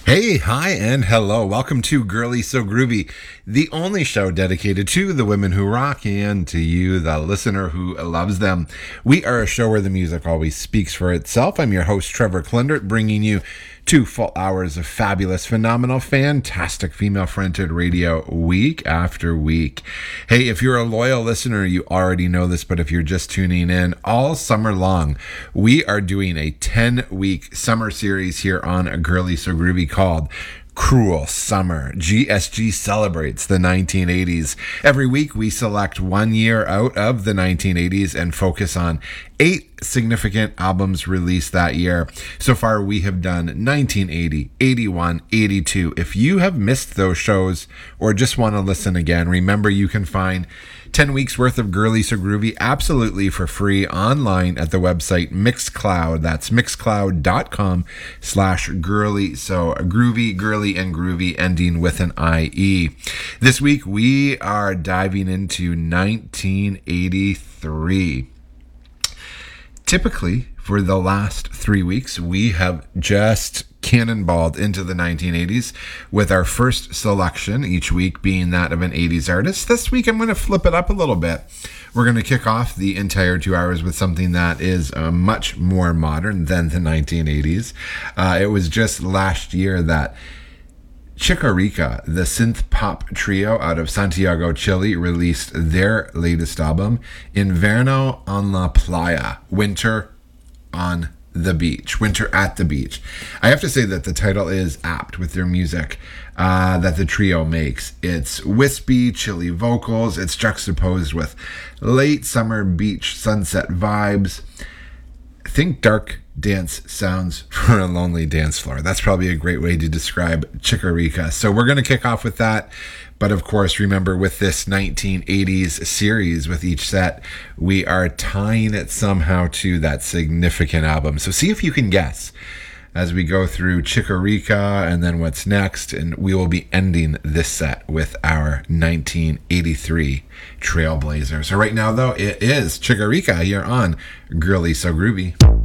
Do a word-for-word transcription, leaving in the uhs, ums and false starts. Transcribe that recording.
Hey, hi, and hello. Welcome to Girly So Groovy, the only show dedicated to the women who rock and to you, the listener who loves them. We are a show where the music always speaks for itself. I'm your host, Trevor Klindert, bringing you two full hours of fabulous, phenomenal, fantastic female-fronted radio week after week. Hey, if you're a loyal listener, you already know this, but if you're just tuning in, all summer long, we are doing a ten-week summer series here on Girly So Groovy called Cruel Summer. G S G celebrates the nineteen eighties. Every week we select one year out of the nineteen eighties and focus on eight significant albums released that year. So far we have done nineteen eighty, eighty-one, eighty-two. If you have missed those shows or just want to listen again, remember you can find ten weeks worth of Girly So Groovy absolutely for free online at the website Mixcloud. That's mixcloud.com slash girly. So groovy, girly, and groovy ending with an I E. This week we are diving into nineteen eighty-three. Typically, for the last three weeks, we have just cannonballed into the nineteen eighties with our first selection each week being that of an eighties artist. This week, I'm going to flip it up a little bit. We're going to kick off the entire two hours with something that is uh, much more modern than the nineteen eighties. Uh, it was just last year that Chikorika, the synth pop trio out of Santiago, Chile, released their latest album, Inverno en la Playa, Winter on the Beach, Winter at the Beach. I have to say that the title is apt with their music uh, that the trio makes. It's wispy, chilly vocals. It's juxtaposed with late summer beach sunset vibes. Think dark dance sounds for a lonely dance floor. That's probably a great way to describe Chikorika. So we're going to kick off with that. But of course, remember with this nineteen eighties series, with each set, we are tying it somehow to that significant album. So see if you can guess as we go through Chikorika and then what's next. And we will be ending this set with our nineteen eighty-three Trailblazer. So right now, though, it is Chikorika here on Girly So Groovy.